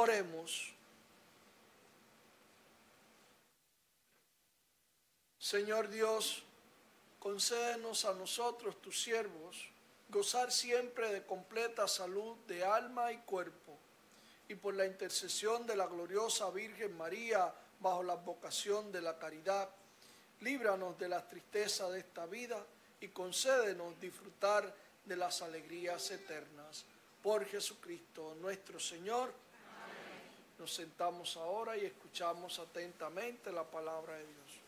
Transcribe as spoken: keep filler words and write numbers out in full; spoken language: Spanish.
Oremos. Señor Dios, concédenos a nosotros, tus siervos, gozar siempre de completa salud de alma y cuerpo, y por la intercesión de la gloriosa Virgen María, bajo la vocación de la caridad, líbranos de las tristezas de esta vida y concédenos disfrutar de las alegrías eternas. Por Jesucristo nuestro Señor. Amén. Nos sentamos ahora y escuchamos atentamente la palabra de Dios.